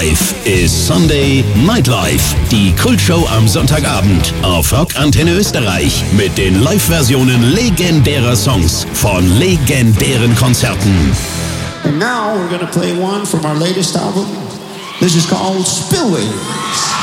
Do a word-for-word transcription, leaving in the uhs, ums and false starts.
Live ist Sunday Nightlife, die Kultshow am Sonntagabend auf Rock Antenne Österreich mit den Live-Versionen legendärer Songs von legendären Konzerten. And now we're going to play one from our latest album. This is called Spillways.